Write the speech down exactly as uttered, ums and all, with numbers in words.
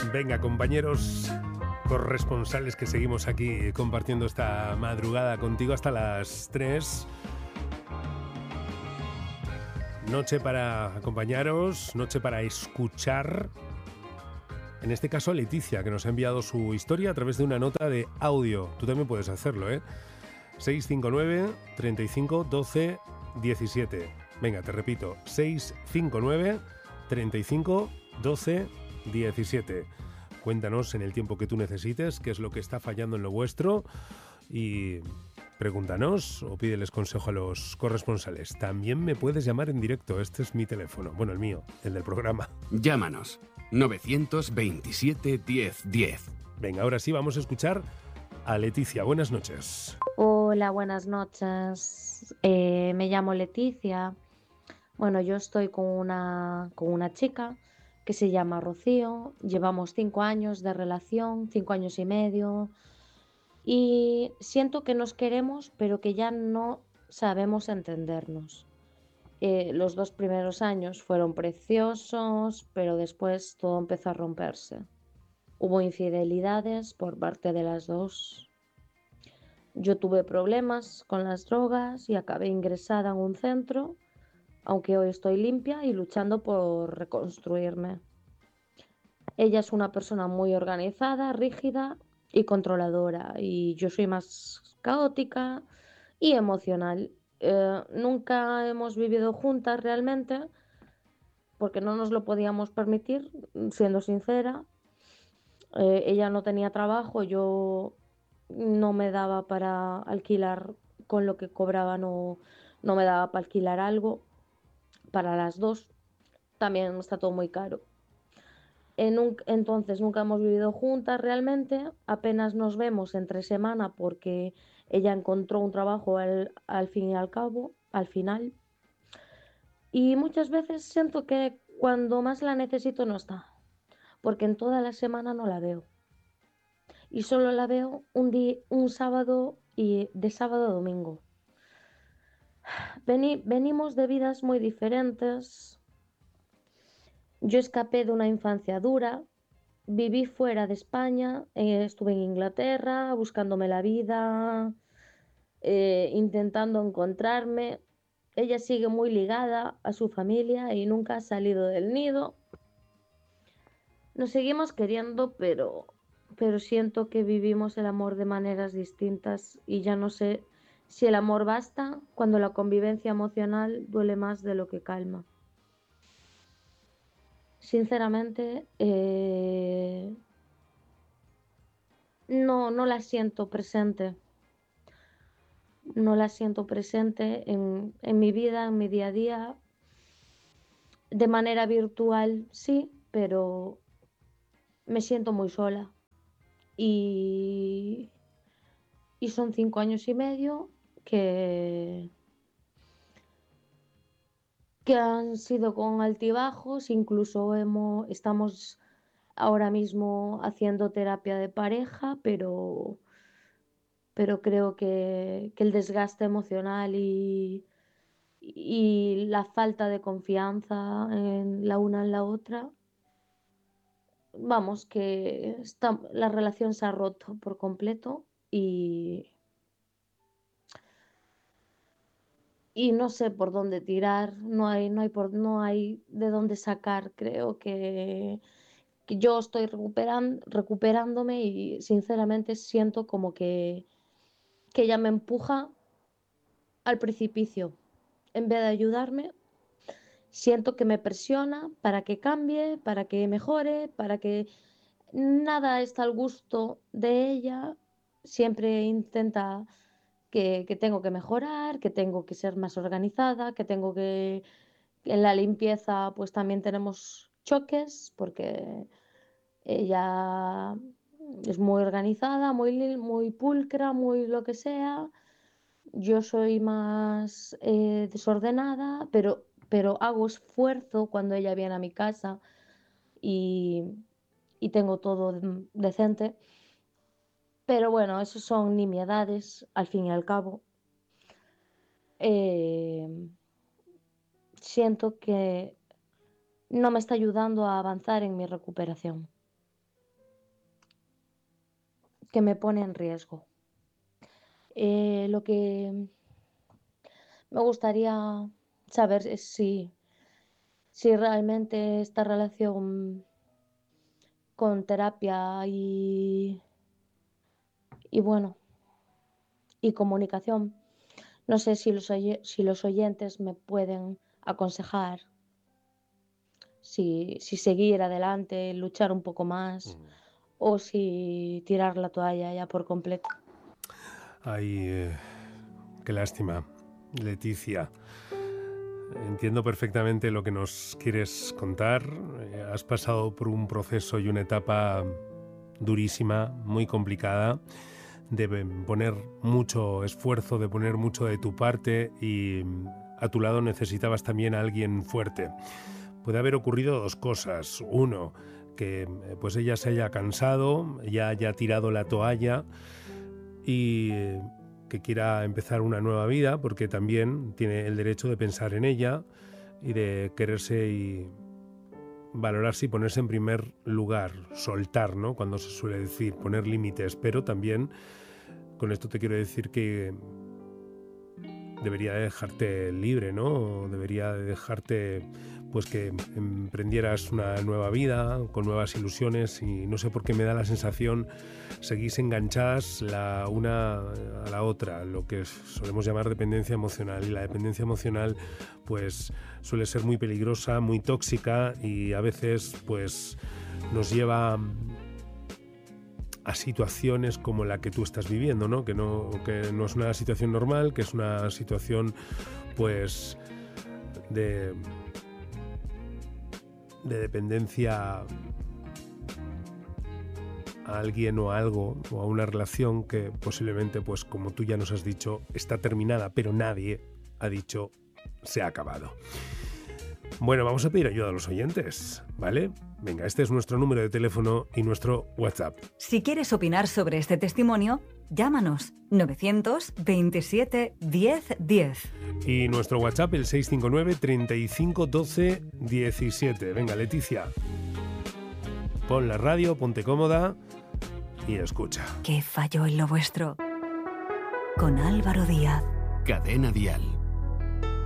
Venga, compañeros corresponsales que seguimos aquí compartiendo esta madrugada contigo hasta las tres. Noche para acompañaros, noche para escuchar. En este caso a Leticia, que nos ha enviado su historia a través de una nota de audio. Tú también puedes hacerlo, ¿eh? seis cinco nueve, treinta y cinco, doce, diecisiete. Venga, te repito, seis cinco nueve, treinta y cinco, doce, diecisiete. Cuéntanos en el tiempo que tú necesites qué es lo que está fallando en lo vuestro y pregúntanos o pídeles consejo a los corresponsales. También me puedes llamar en directo, este es mi teléfono, bueno, el mío, el del programa. Llámanos, novecientos veintisiete, diez, diez. Venga, ahora sí vamos a escuchar a Leticia. Buenas noches. Hola, buenas noches. Eh, me llamo Leticia. Bueno, yo estoy con una, con una chica que se llama Rocío. Llevamos cinco años de relación, cinco años y medio. Y siento que nos queremos, pero que ya no sabemos entendernos. Eh, los dos primeros años fueron preciosos, pero después todo empezó a romperse. Hubo infidelidades por parte de las dos. Yo tuve problemas con las drogas y acabé ingresada en un centro, aunque hoy estoy limpia y luchando por reconstruirme. Ella es una persona muy organizada, rígida y controladora, y yo soy más caótica y emocional. Eh, nunca hemos vivido juntas realmente, porque no nos lo podíamos permitir, siendo sincera. Eh, ella no tenía trabajo, yo no me daba para alquilar con lo que cobraba, no, no me daba para alquilar algo para las dos. También está todo muy caro. En un- entonces nunca hemos vivido juntas realmente, apenas nos vemos entre semana porque ella encontró un trabajo al, al fin y al cabo, al final. Y muchas veces siento que cuando más la necesito no está, porque en toda la semana no la veo. Y solo la veo un día, un sábado y de sábado a domingo. Veni- venimos de vidas muy diferentes. Yo escapé de una infancia dura, viví fuera de España, eh, estuve en Inglaterra buscándome la vida, eh, intentando encontrarme. Ella sigue muy ligada a su familia y nunca ha salido del nido. Nos seguimos queriendo, pero, pero siento que vivimos el amor de maneras distintas y ya no sé si el amor basta cuando la convivencia emocional duele más de lo que calma. Sinceramente, eh, no, no la siento presente. No la siento presente en, en mi vida, en mi día a día. De manera virtual, sí, pero me siento muy sola. Y, y son cinco años y medio que, que han sido con altibajos, incluso hemos, estamos ahora mismo haciendo terapia de pareja, pero, pero creo que, que el desgaste emocional y, y la falta de confianza en la una en la otra, vamos, que está, la relación se ha roto por completo y, y no sé por dónde tirar, no hay, no hay, por, no hay de dónde sacar. Creo que, que yo estoy recuperan, recuperándome y sinceramente siento como que, que ella me empuja al precipicio. En vez de ayudarme, siento que me presiona para que cambie, para que mejore, para que nada está al gusto de ella. Siempre intenta que, que tengo que mejorar, que tengo que ser más organizada, que tengo que... En la limpieza pues también tenemos choques porque ella es muy organizada, muy, li- muy pulcra, muy lo que sea. Yo soy más eh, desordenada, pero, pero hago esfuerzo cuando ella viene a mi casa y, y tengo todo de- decente. Pero bueno, esos son nimiedades, al fin y al cabo. Eh, Siento que no me está ayudando a avanzar en mi recuperación. que me pone en riesgo. Eh, lo que me gustaría saber es si, si realmente esta relación con terapia y, y bueno, y comunicación, no sé si los, oye- si los oyentes me pueden aconsejar si, si seguir adelante, luchar un poco más Mm. o si tirar la toalla ya por completo. Ay, eh, qué lástima, Leticia. Entiendo perfectamente lo que nos quieres contar. Eh, has pasado por un proceso y una etapa durísima, muy complicada, de poner mucho esfuerzo, de poner mucho de tu parte y a tu lado necesitabas también a alguien fuerte. Puede haber ocurrido dos cosas. Uno, que eh, pues ella se haya cansado, ya haya tirado la toalla y eh, que quiera empezar una nueva vida, porque también tiene el derecho de pensar en ella y de quererse y valorarse y ponerse en primer lugar, soltar, ¿no? Cuando se suele decir, poner límites, pero también con esto te quiero decir que debería de dejarte libre, ¿no? Debería de dejarte, pues, que emprendieras una nueva vida con nuevas ilusiones, y no sé por qué me da la sensación seguís enganchadas la una a la otra, lo que solemos llamar dependencia emocional, y la dependencia emocional pues suele ser muy peligrosa, muy tóxica, y a veces pues nos lleva a situaciones como la que tú estás viviendo, ¿no? Que no, que no es una situación normal, que es una situación pues de, de dependencia a alguien o a algo, o a una relación que posiblemente, pues como tú ya nos has dicho, está terminada, pero nadie ha dicho se ha acabado. Bueno, vamos a pedir ayuda a los oyentes, ¿vale? Venga, este es nuestro número de teléfono y nuestro WhatsApp. Si quieres opinar sobre este testimonio, llámanos novecientos veintisiete diez diez. Y nuestro WhatsApp, el seis cinco nueve, treinta y cinco, doce, diecisiete. Venga, Leticia, pon la radio, ponte cómoda y escucha. ¿Qué falló en lo vuestro? Con Álvaro Díaz. Cadena Dial.